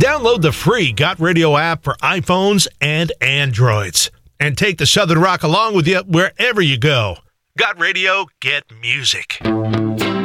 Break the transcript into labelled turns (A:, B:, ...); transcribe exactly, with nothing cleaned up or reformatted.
A: Download the free Got Radio app for iPhones and Androids. And take the Southern Rock along with you wherever you go. Got Radio, get music.